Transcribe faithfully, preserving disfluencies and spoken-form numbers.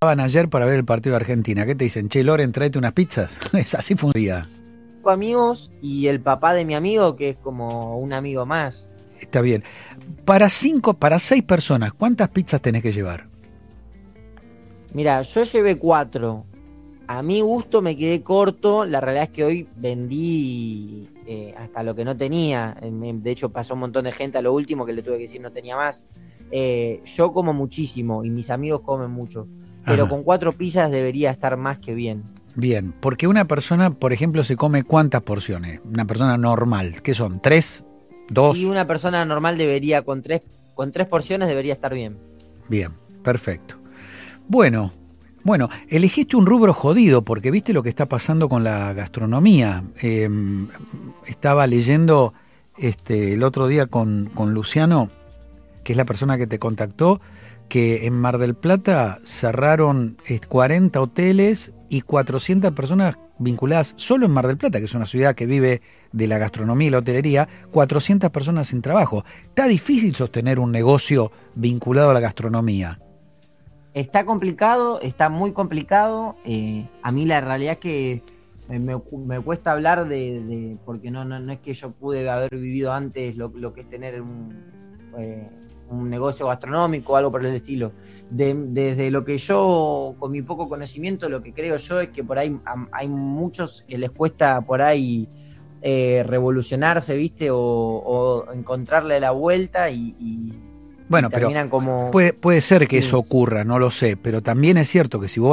ayer para ver el partido de Argentina. ¿Qué te dicen? Che, Loren, tráete unas pizzas. Es así funciona. Amigos y el papá de mi amigo, que es como un amigo más. Está bien. Para cinco, para seis personas, ¿cuántas pizzas tenés que llevar? Mira, yo llevé cuatro. A mi gusto me quedé corto. La realidad es que hoy vendí eh, hasta lo que no tenía. De hecho, pasó un montón de gente a lo último que le tuve que decir no tenía más. Eh, yo como muchísimo y mis amigos comen mucho. Pero Ajá. con cuatro pizzas debería estar más que bien. Bien, porque una persona, por ejemplo, se come ¿cuántas porciones? Una persona normal, ¿qué son? ¿Tres? ¿Dos? Y una persona normal debería, con tres, con tres porciones debería estar bien. Bien, perfecto. Bueno, bueno, elegiste un rubro jodido, porque viste lo que está pasando con la gastronomía. Eh, estaba leyendo este, el otro día con, con Luciano, que es la persona que te contactó, que en Mar del Plata cerraron cuarenta hoteles y cuatrocientas personas vinculadas solo en Mar del Plata, que es una ciudad que vive de la gastronomía y la hotelería, cuatrocientas personas sin trabajo. Está difícil sostener un negocio vinculado a la gastronomía. Está complicado, está muy complicado. Eh, a mí la realidad es que me, me cuesta hablar de, de porque no, no, no es que yo pude haber vivido antes lo, lo que es tener un... Eh, un negocio gastronómico o algo por el estilo. De, desde lo que yo, con mi poco conocimiento, lo que creo yo es que por ahí hay muchos que les cuesta por ahí eh, revolucionarse, ¿viste? O, o encontrarle la vuelta y, y, bueno, y terminan pero como... Puede, puede ser que sí. eso ocurra, no lo sé, pero también es cierto que si vos